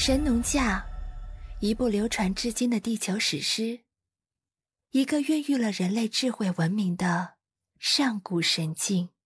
神农架，一部流传至今的地球史诗，一个孕育了人类智慧文明的上古神境。